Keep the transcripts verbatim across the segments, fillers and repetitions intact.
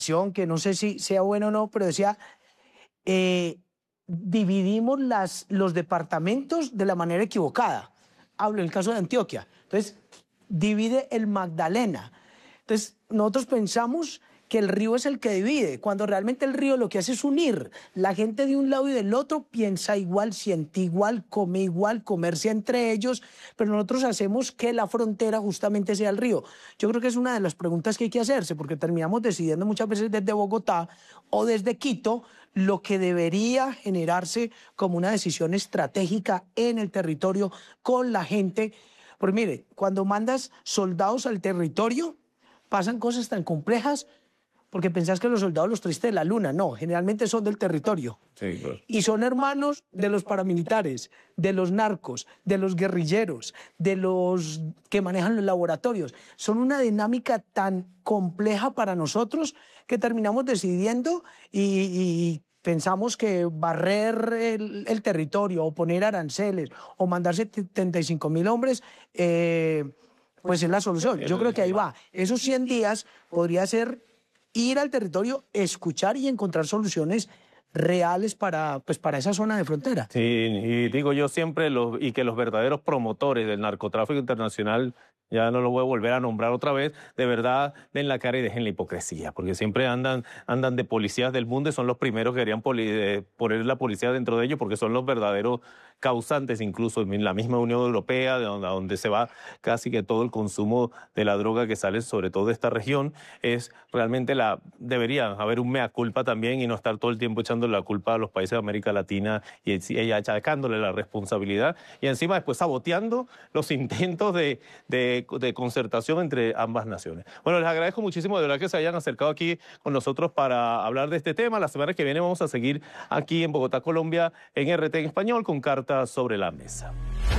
que no sé si sea bueno o no, pero decía, eh, dividimos las, los departamentos de la manera equivocada. Hablo del caso de Antioquia. Entonces, divide el Magdalena. Entonces, nosotros pensamos que el río es el que divide, cuando realmente el río lo que hace es unir. La gente de un lado y del otro piensa igual, siente igual, come igual, comercia entre ellos, pero nosotros hacemos que la frontera justamente sea el río. Yo creo que es una de las preguntas que hay que hacerse, porque terminamos decidiendo muchas veces desde Bogotá o desde Quito lo que debería generarse como una decisión estratégica en el territorio con la gente. Porque mire, cuando mandas soldados al territorio, pasan cosas tan complejas porque pensás que los soldados los trajiste de la luna. No, generalmente son del territorio. Sí, claro. Y son hermanos de los paramilitares, de los narcos, de los guerrilleros, de los que manejan los laboratorios. Son una dinámica tan compleja para nosotros que terminamos decidiendo y, y pensamos que barrer el, el territorio o poner aranceles o mandar setenta y cinco mil hombres... Eh, pues es la solución. Yo creo que ahí va. Esos cien días podría ser ir al territorio, escuchar y encontrar soluciones reales para, pues, para esa zona de frontera. Sí, y digo yo siempre, los, y que los verdaderos promotores del narcotráfico internacional, ya no lo voy a volver a nombrar otra vez, de verdad den la cara y dejen la hipocresía, porque siempre andan, andan de policías del mundo y son los primeros que querían poli, eh, poner la policía dentro de ellos, porque son los verdaderos causantes, incluso en la misma Unión Europea, de donde, donde se va casi que todo el consumo de la droga que sale sobre todo de esta región, es realmente la, debería haber un mea culpa también y no estar todo el tiempo echando la culpa a los países de América Latina y, y achacándole la responsabilidad y encima después saboteando los intentos de, de, de concertación entre ambas naciones. Bueno, les agradezco muchísimo de verdad que se hayan acercado aquí con nosotros para hablar de este tema. La semana que viene vamos a seguir aquí en Bogotá, Colombia, en R T en español con Cartas sobre la Mesa.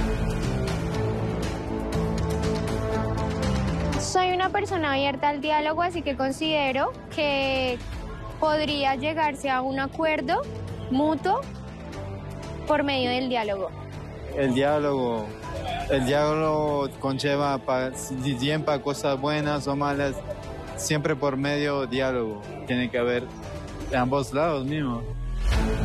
Soy una persona abierta al diálogo, así que considero que podría llegarse a un acuerdo mutuo por medio del diálogo. El diálogo, el diálogo conlleva para, bien para cosas buenas o malas, siempre por medio diálogo. Tiene que haber de ambos lados mismos.